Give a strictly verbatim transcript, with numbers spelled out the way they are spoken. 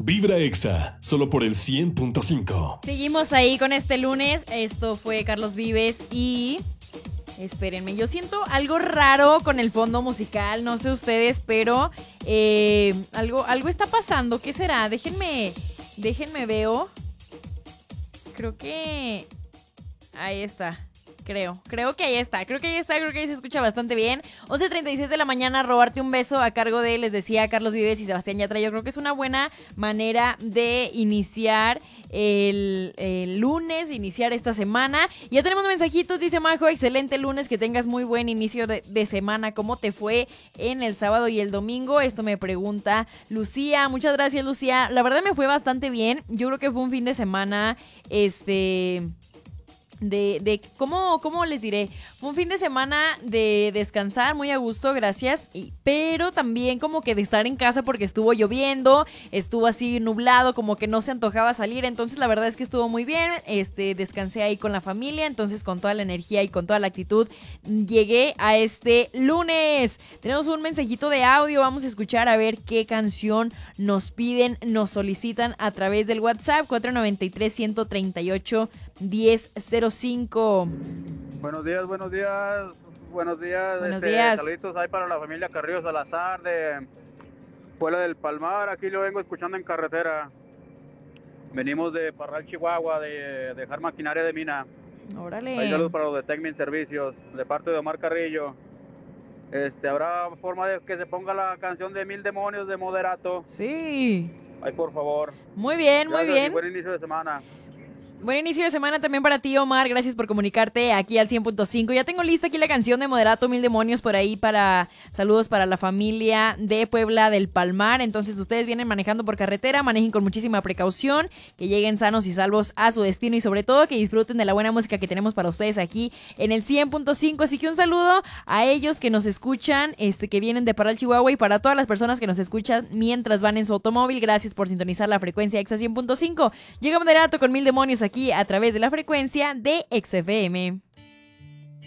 Vibra Exa, solo por el cien punto cinco. Seguimos ahí con este lunes. Esto fue Carlos Vives y... Espérenme, yo siento algo raro con el fondo musical, no sé ustedes, pero eh, algo, algo está pasando. ¿Qué será? Déjenme, déjenme veo. Creo que... Ahí está. Creo, creo que ahí está, creo que ahí está, creo que ahí se escucha bastante bien. once treinta y seis de la mañana, robarte un beso a cargo de, les decía, Carlos Vives y Sebastián Yatra. Yo creo que es una buena manera de iniciar el, el lunes, iniciar esta semana. Ya tenemos mensajitos, dice Majo, excelente lunes, que tengas muy buen inicio de, de semana. ¿Cómo te fue en el sábado y el domingo? Esto me pregunta Lucía. Muchas gracias, Lucía. La verdad me fue bastante bien. Yo creo que fue un fin de semana, este... De, de ¿cómo, ¿cómo les diré? Fue un fin de semana de descansar muy a gusto, gracias, y, pero también como que de estar en casa porque estuvo lloviendo, estuvo así nublado, como que no se antojaba salir, entonces la verdad es que estuvo muy bien, este, descansé ahí con la familia, entonces con toda la energía y con toda la actitud llegué a este lunes. Tenemos un mensajito de audio, vamos a escuchar a ver qué canción nos piden, nos solicitan a través del WhatsApp cuatro noventa y tres, ciento treinta y ocho, diez cero cinco. Buenos días, buenos días, buenos días. Buenos este, días. Saluditos ahí para la familia Carrillo Salazar de Puebla del Palmar. Aquí lo vengo escuchando en carretera. Venimos de Parral, Chihuahua, de dejar maquinaria de mina. Órale. Ahí saludos para los de Tecmin Servicios, de parte de Omar Carrillo. Este, ¿habrá forma de que se ponga la canción de Mil Demonios de Moderato? Sí. Ahí, por favor. Muy bien, Gracias, muy bien. Y buen inicio de semana. Buen inicio de semana también para ti, Omar. Gracias por comunicarte aquí al cien punto cinco. Ya tengo lista aquí la canción de Moderato, Mil Demonios, por ahí para saludos para la familia de Puebla del Palmar. Entonces ustedes vienen manejando por carretera, manejen con muchísima precaución, que lleguen sanos y salvos a su destino y sobre todo que disfruten de la buena música que tenemos para ustedes aquí en el cien punto cinco. Así que un saludo a ellos que nos escuchan, este que vienen de Parral, Chihuahua, y para todas las personas que nos escuchan mientras van en su automóvil. Gracias por sintonizar la frecuencia Exa cien punto cinco. Llega Moderato con Mil Demonios aquí a través de la frecuencia de X F M.